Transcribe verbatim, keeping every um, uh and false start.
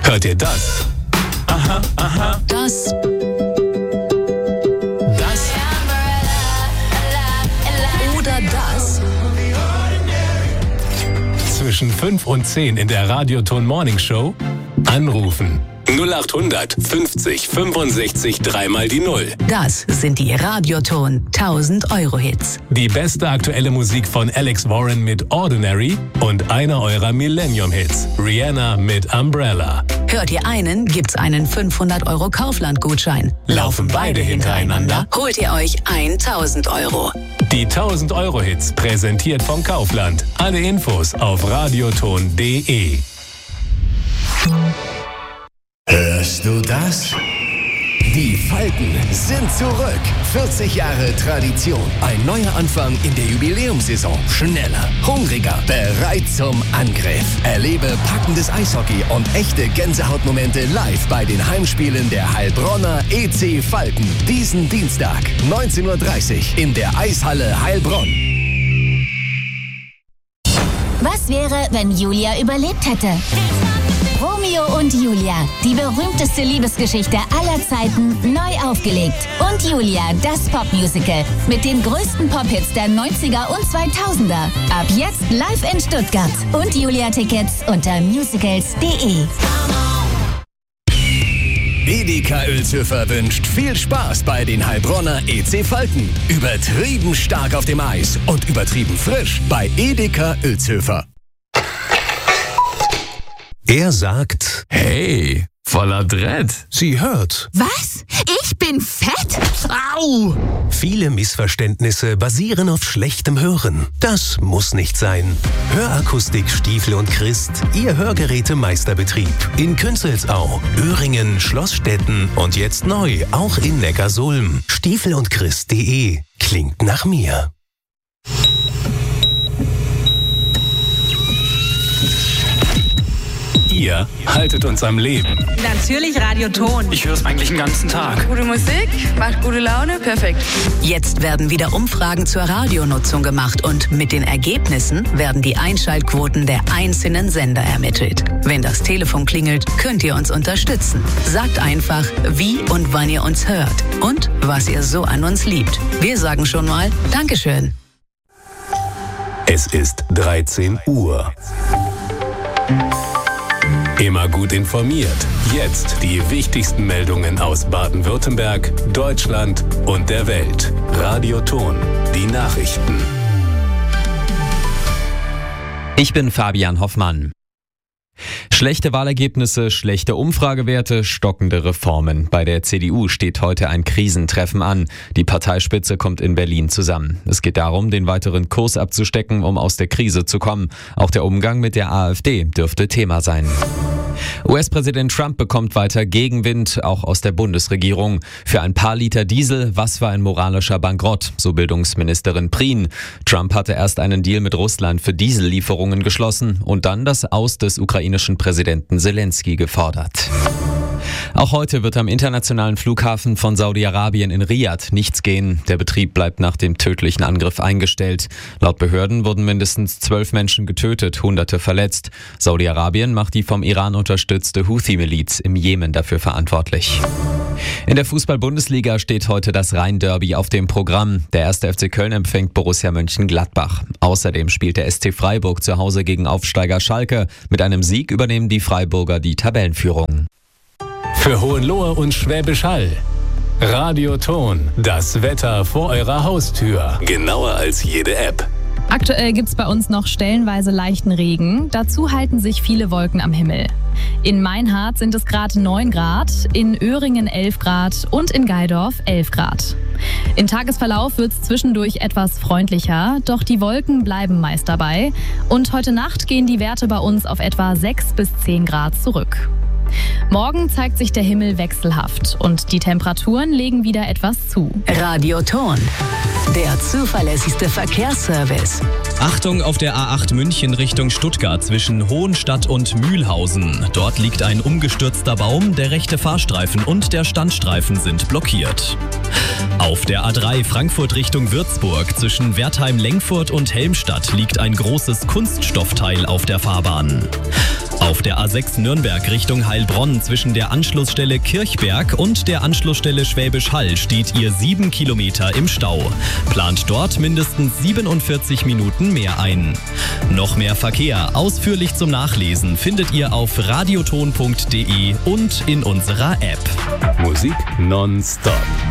Hört ihr das? Aha, aha. Das. Das. Oder das. Zwischen fünf und zehn in der Radioton Morning Show anrufen. null acht hundert fünfzig fünfundsechzig dreimal die Null. Das sind die Radioton tausend Euro Hits. Die beste aktuelle Musik von Alex Warren mit Ordinary und einer eurer Millennium-Hits, Rihanna mit Umbrella. Hört ihr einen, gibt's einen fünfhundert Euro Kaufland-Gutschein. Laufen beide hintereinander, holt ihr euch tausend Euro. Die tausend Euro Hits, präsentiert vom Kaufland. Alle Infos auf radioton punkt de. Hörst du das? Die Falken sind zurück. vierzig Jahre Tradition. Ein neuer Anfang in der Jubiläumssaison. Schneller, hungriger, bereit zum Angriff. Erlebe packendes Eishockey und echte Gänsehautmomente live bei den Heimspielen der Heilbronner E C Falken. Diesen Dienstag, neunzehn Uhr dreißig in der Eishalle Heilbronn. Was wäre, wenn Julia überlebt hätte? Romeo und Julia, die berühmteste Liebesgeschichte aller Zeiten, neu aufgelegt. Und Julia, das Popmusical mit den größten Pop-Hits der neunziger und zweitausender. Ab jetzt live in Stuttgart. Und Julia-Tickets unter musicals punkt de. Edeka Uelzhöfer wünscht viel Spaß bei den Heilbronner E C Falken. Übertrieben stark auf dem Eis und übertrieben frisch bei Edeka Uelzhöfer. Er sagt, hey, voller Dread. Sie hört. Was? Ich bin fett? Au! Viele Missverständnisse basieren auf schlechtem Hören. Das muss nicht sein. Hörakustik Stiefel und Christ, Ihr Hörgerätemeisterbetrieb. In Künzelsau, Öhringen, Schlossstetten und jetzt neu auch in Neckarsulm. Stiefel und Christ punkt de. Klingt nach mir. Ihr haltet uns am Leben. Natürlich Radioton. Ich höre es eigentlich den ganzen Tag. Gute Musik, macht gute Laune, perfekt. Jetzt werden wieder Umfragen zur Radionutzung gemacht und mit den Ergebnissen werden die Einschaltquoten der einzelnen Sender ermittelt. Wenn das Telefon klingelt, könnt ihr uns unterstützen. Sagt einfach, wie und wann ihr uns hört und was ihr so an uns liebt. Wir sagen schon mal Dankeschön. Es ist dreizehn Uhr. Immer gut informiert. Jetzt die wichtigsten Meldungen aus Baden-Württemberg, Deutschland und der Welt. Radioton, die Nachrichten. Ich bin Fabian Hoffmann. Schlechte Wahlergebnisse, schlechte Umfragewerte, stockende Reformen. Bei der C D U steht heute ein Krisentreffen an. Die Parteispitze kommt in Berlin zusammen. Es geht darum, den weiteren Kurs abzustecken, um aus der Krise zu kommen. Auch der Umgang mit der AfD dürfte Thema sein. U S-Präsident Trump bekommt weiter Gegenwind, auch aus der Bundesregierung. Für ein paar Liter Diesel, was für ein moralischer Bankrott, so Bildungsministerin Prien. Trump hatte erst einen Deal mit Russland für Diesellieferungen geschlossen und dann das Aus des ukrainischen Präsidenten Zelensky gefordert. Auch heute wird am internationalen Flughafen von Saudi-Arabien in Riyadh nichts gehen. Der Betrieb bleibt nach dem tödlichen Angriff eingestellt. Laut Behörden wurden mindestens zwölf Menschen getötet, Hunderte verletzt. Saudi-Arabien macht die vom Iran unterstützte Houthi-Miliz im Jemen dafür verantwortlich. In der Fußball-Bundesliga steht heute das Rhein-Derby auf dem Programm. Der erste F C Köln empfängt Borussia Mönchengladbach. Außerdem spielt der S C Freiburg zu Hause gegen Aufsteiger Schalke. Mit einem Sieg übernehmen die Freiburger die Tabellenführung. Für Hohenlohe und Schwäbisch Hall. Radioton, das Wetter vor eurer Haustür. Genauer als jede App. Aktuell gibt's bei uns noch stellenweise leichten Regen. Dazu halten sich viele Wolken am Himmel. In Meinhardt sind es gerade neun Grad, in Öhringen elf Grad und in Geildorf elf Grad. Im Tagesverlauf wird's zwischendurch etwas freundlicher, doch die Wolken bleiben meist dabei. Und heute Nacht gehen die Werte bei uns auf etwa sechs bis zehn Grad zurück. Morgen zeigt sich der Himmel wechselhaft und die Temperaturen legen wieder etwas zu. Radioton, der zuverlässigste Verkehrsservice. Achtung auf der A acht München Richtung Stuttgart zwischen Hohenstadt und Mühlhausen. Dort liegt ein umgestürzter Baum, der rechte Fahrstreifen und der Standstreifen sind blockiert. Auf der A drei Frankfurt Richtung Würzburg zwischen Wertheim-Lengfurt und Helmstadt liegt ein großes Kunststoffteil auf der Fahrbahn. Auf der A sechs Nürnberg Richtung Heilbronn zwischen der Anschlussstelle Kirchberg und der Anschlussstelle Schwäbisch Hall steht ihr sieben Kilometer im Stau. Plant dort mindestens siebenundvierzig Minuten mehr ein. Noch mehr Verkehr, ausführlich zum Nachlesen, findet ihr auf radioton punkt de und in unserer App. Musik nonstop.